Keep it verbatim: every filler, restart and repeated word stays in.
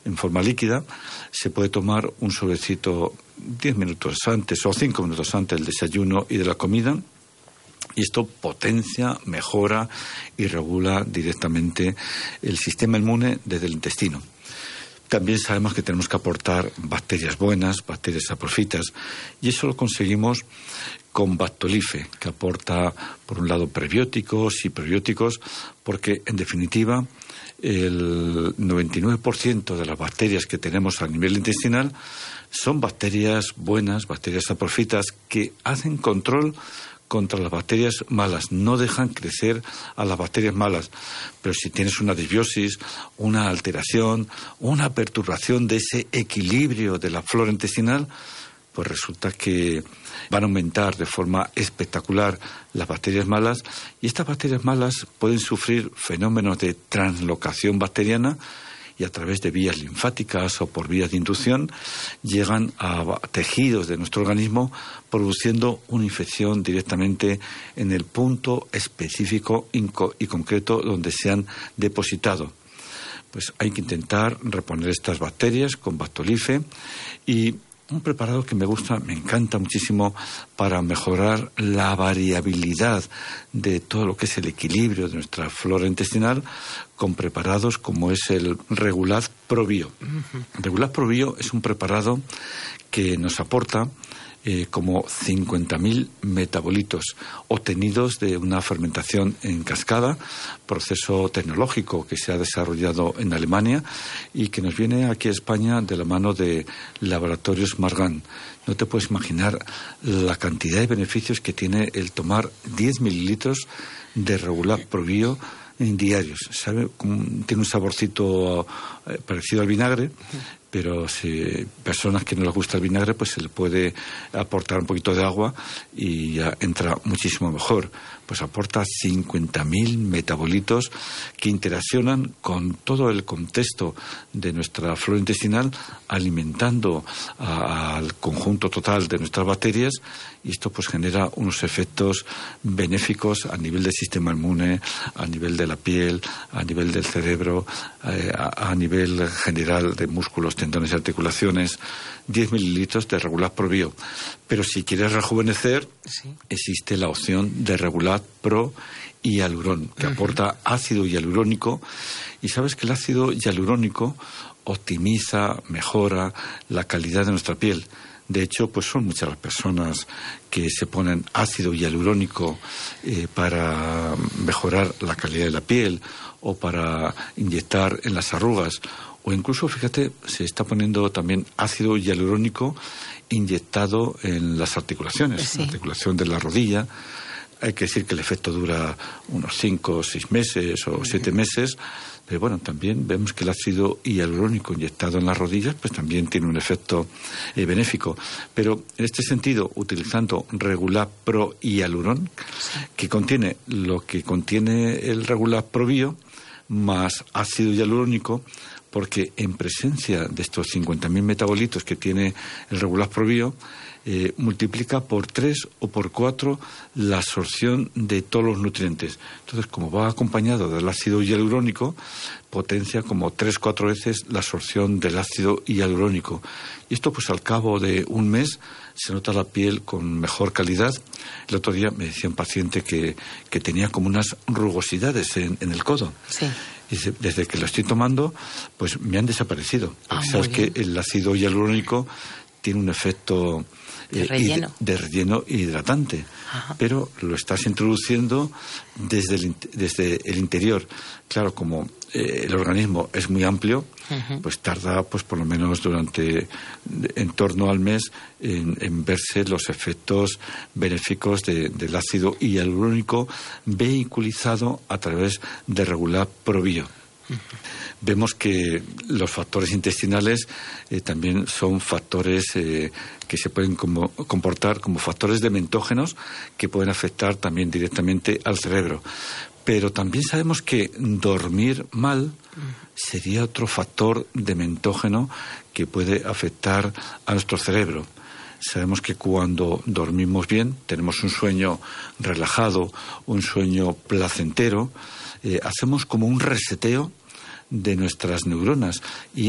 en forma líquida, se puede tomar un sobrecito diez minutos antes o cinco minutos antes del desayuno y de la comida. Y esto potencia, mejora y regula directamente el sistema inmune desde el intestino. También sabemos que tenemos que aportar bacterias buenas, bacterias saprofitas, y eso lo conseguimos con Bactolife, que aporta, por un lado, prebióticos y probióticos, porque, en definitiva, el noventa y nueve por ciento de las bacterias que tenemos a nivel intestinal son bacterias buenas, bacterias saprofitas, que hacen control contra las bacterias malas, no dejan crecer a las bacterias malas. Pero si tienes una disbiosis, una alteración, una perturbación de ese equilibrio de la flora intestinal, pues resulta que van a aumentar de forma espectacular las bacterias malas, y estas bacterias malas pueden sufrir fenómenos de translocación bacteriana, y a través de vías linfáticas o por vías de inducción llegan a tejidos de nuestro organismo, produciendo una infección directamente en el punto específico y concreto donde se han depositado. Pues hay que intentar reponer estas bacterias con Bactolife, y un preparado que me gusta, me encanta muchísimo para mejorar la variabilidad de todo lo que es el equilibrio de nuestra flora intestinal, con preparados como es el Regulaz Probio. Uh-huh. Regulaz Probio es un preparado que nos aporta eh, como cincuenta mil metabolitos obtenidos de una fermentación en cascada, proceso tecnológico que se ha desarrollado en Alemania y que nos viene aquí a España de la mano de Laboratorios Margan. No te puedes imaginar la cantidad de beneficios que tiene el tomar diez mililitros de Regulaz Probio en diarios. ¿Sabe? Tiene un saborcito eh, parecido al vinagre, pero si personas que no les gusta el vinagre, pues se le puede aportar un poquito de agua y ya entra muchísimo mejor. Pues aporta cincuenta mil metabolitos que interaccionan con todo el contexto de nuestra flora intestinal, alimentando a, al conjunto total de nuestras bacterias, y esto pues genera unos efectos benéficos a nivel del sistema inmune, a nivel de la piel, a nivel del cerebro, eh, a, a nivel general de músculos, tendones y articulaciones. diez mililitros de Regulaz Probio. Pero si quieres rejuvenecer, sí, existe la opción de Regulaz Pro Hialurón, que uh-huh. aporta ácido hialurónico, y sabes que el ácido hialurónico optimiza, mejora la calidad de nuestra piel. De hecho, pues son muchas las personas que se ponen ácido hialurónico eh, para mejorar la calidad de la piel o para inyectar en las arrugas. O incluso, fíjate, se está poniendo también ácido hialurónico inyectado en las articulaciones, sí, en la articulación de la rodilla. Hay que decir que el efecto dura unos cinco o seis meses o siete meses, pero bueno, también vemos que el ácido hialurónico inyectado en las rodillas pues también tiene un efecto eh, benéfico. Pero en este sentido, utilizando Regulaz Pro Hialurón, sí, que contiene lo que contiene el Regulaz Probio más ácido hialurónico, porque en presencia de estos cincuenta mil metabolitos que tiene el Regulaz Probio, eh, multiplica por tres o por cuatro la absorción de todos los nutrientes. Entonces, como va acompañado del ácido hialurónico, potencia como tres o cuatro veces la absorción del ácido hialurónico. Y esto, pues al cabo de un mes, se nota la piel con mejor calidad. El otro día me decía un paciente que, que tenía como unas rugosidades en, en el codo. Sí. Y desde que lo estoy tomando, pues me han desaparecido. Porque ah, sabes que el ácido hialurónico tiene un efecto eh, de relleno, hid- de relleno hidratante. Ajá. Pero lo estás introduciendo desde el, desde el interior. Claro, como eh, el organismo es muy amplio, uh-huh. pues tarda pues por lo menos durante en torno al mes en, en verse los efectos benéficos de, del ácido hialurónico vehiculizado a través de Regulaz Probio. Uh-huh. Vemos que los factores intestinales eh, también son factores eh, que se pueden como, comportar como factores dementógenos que pueden afectar también directamente al cerebro. Pero también sabemos que dormir mal sería otro factor dementógeno que puede afectar a nuestro cerebro. Sabemos que cuando dormimos bien, tenemos un sueño relajado, un sueño placentero, eh, hacemos como un reseteo de nuestras neuronas y